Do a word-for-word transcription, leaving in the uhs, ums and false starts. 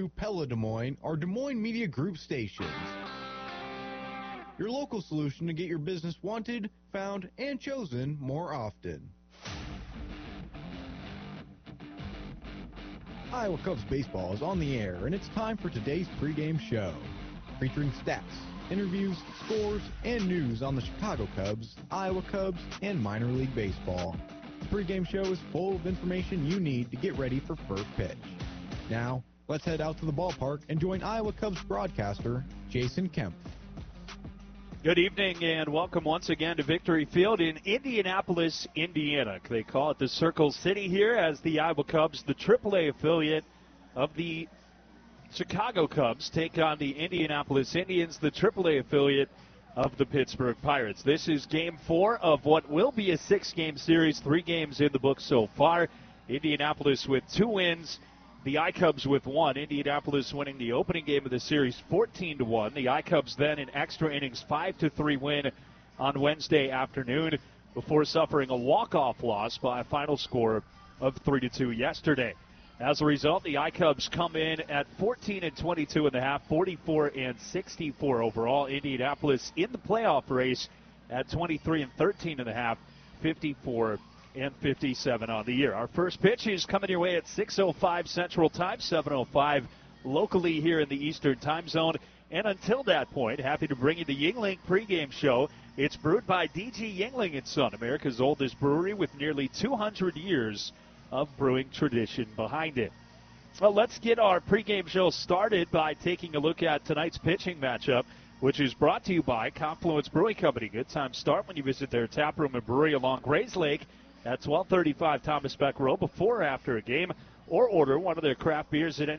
to Pella Des Moines are Des Moines Media Group stations. Your local solution to get your business wanted, found, and chosen more often. Iowa Cubs baseball is on the air, and it's time for today's pregame show, featuring stats, interviews, scores, and news on the Chicago Cubs, Iowa Cubs, and minor league baseball. The pregame show is full of information you need to get ready for first pitch. Now, let's head out to the ballpark and join Iowa Cubs broadcaster Jason Kemp. Good evening and welcome once again to Victory Field in Indianapolis, Indiana. They call it the Circle City here as the Iowa Cubs, the triple A affiliate of the Chicago Cubs, take on the Indianapolis Indians, the triple A affiliate of the Pittsburgh Pirates. This is game four of what will be a six-game series, three games in the book so far. Indianapolis with two wins, the I-Cubs with one. Indianapolis winning the opening game of the series fourteen to one. The I-Cubs then in extra innings five to three win on Wednesday afternoon before suffering a walk-off loss by a final score of three to two yesterday. As a result, the I-Cubs come in at fourteen and twenty-two and a half, forty-four and sixty-four overall. Indianapolis in the playoff race at twenty-three and thirteen and a half, fifty-four and fifty-seven on the year. Our first pitch is coming your way at six oh five Central Time, seven oh five locally here in the Eastern Time Zone. And until that point, happy to bring you the Yuengling pregame show. It's brewed by D G Yuengling and Son, America's oldest brewery with nearly two hundred years of brewing tradition behind it. Well, let's get our pregame show started by taking a look at tonight's pitching matchup, which is brought to you by Confluence Brewing Company. Good time start when you visit their tap room and brewery along Grays Lake at twelve thirty-five Thomas Beck Road before or after a game, or order one of their craft beers at any